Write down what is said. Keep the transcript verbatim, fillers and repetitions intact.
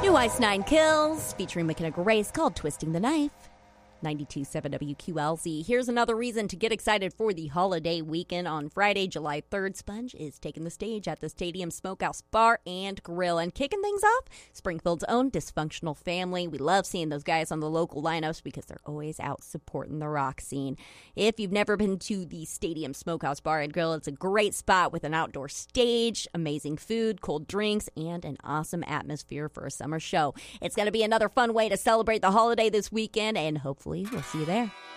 New Ice Nine Kills, featuring McKenna Grace, called Twisting the Knife. ninety-two point seven W Q L Z. Here's another reason to get excited for the holiday weekend. On Friday, July third, Sponge is taking the stage at the Stadium Smokehouse Bar and Grill. And kicking things off, Springfield's own Dysfunctional Family. We love seeing those guys on the local lineups because they're always out supporting the rock scene. If you've never been to the Stadium Smokehouse Bar and Grill, it's a great spot with an outdoor stage, amazing food, cold drinks, and an awesome atmosphere for a summer show. It's going to be another fun way to celebrate the holiday this weekend, and hopefully we'll see you there.